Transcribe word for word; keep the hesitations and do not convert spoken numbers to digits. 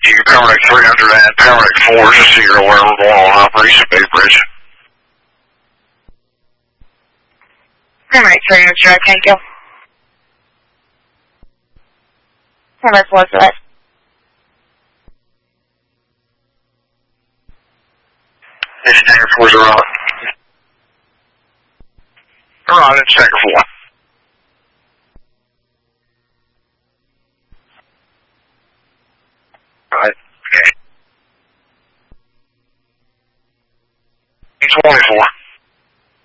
You can Paramedic three hundred and Paramedic four, just so you're aware we're going on Operation Bay Bridge. Paramedic three hundred, drive, thank you. Paramedic four, for that. This Tanker four is around. Around, it's Tanker four. Right. Okay. twenty-four.